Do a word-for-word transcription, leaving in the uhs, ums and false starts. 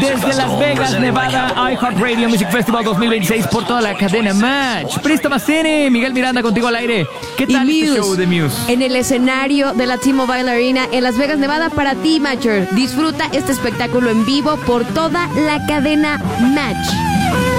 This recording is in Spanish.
desde Las Vegas, Nevada, iHeartRadio Music Festival dos mil veintiséis por toda la cadena Match. Prista Macene, Miguel Miranda contigo al aire. ¿Qué tal y este Muse, show de Muse? En el escenario de la T-Mobile Arena en Las Vegas, Nevada, para ti, Matcher. Disfruta este espectáculo en vivo por toda la cadena Match.